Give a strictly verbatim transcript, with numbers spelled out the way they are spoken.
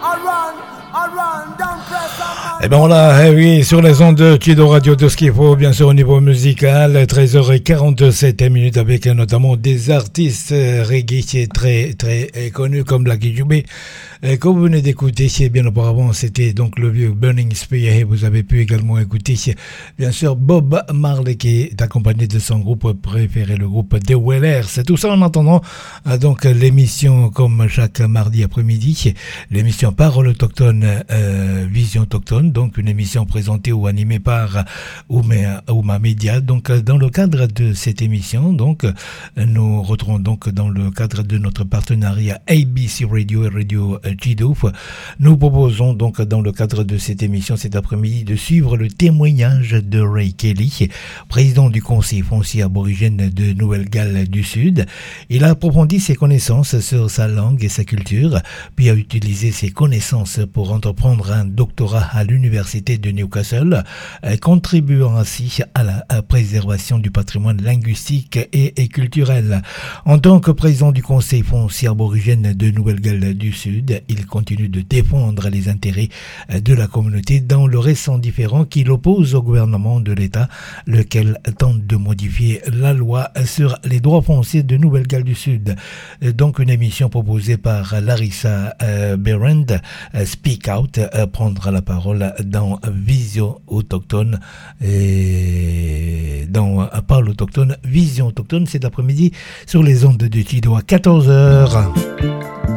Et ben voilà, eh oui, sur les ondes de Chido Radio, tout ce qu'il faut, bien sûr, au niveau musical, treize heures quarante-sept minutes, avec notamment des artistes reggae très, très connus comme Blacky Dubé. Comme vous venez d'écouter, bien auparavant, c'était donc le vieux Burning Spear. Vous avez pu également écouter, bien sûr, Bob Marley, qui est accompagné de son groupe préféré, le groupe The Wailers. C'est tout ça en attendant, donc, l'émission, comme chaque mardi après-midi, l'émission Parole autochtone, euh, Vision autochtone, donc une émission présentée ou animée par Ouma, Ouma Media. Donc, dans le cadre de cette émission, donc, nous retrouvons donc dans le cadre de notre partenariat A B C Radio et Radio Chido. Nous proposons donc dans le cadre de cette émission cet après-midi de suivre le témoignage de Ray Kelly, président du Conseil foncier aborigène de Nouvelle-Galles du Sud. Il a approfondi ses connaissances sur sa langue et sa culture, puis a utilisé ses connaissances pour entreprendre un doctorat à l'université de Newcastle, contribuant ainsi à la à préservation du patrimoine linguistique et, et culturel. En tant que président du Conseil foncier aborigène de Nouvelle-Galles du Sud, il continue de défendre les intérêts de la communauté dans le récent différend qu'il oppose au gouvernement de l'État, lequel tente de modifier la loi sur les droits fonciers de Nouvelle-Galles du Sud. Donc une émission proposée par Larissa euh, Berend, euh, Speak Out, euh, prendra la parole dans Vision autochtone et dans euh, Parole autochtone, Vision autochtone, cet après-midi sur les ondes de Chido à quatorze heures.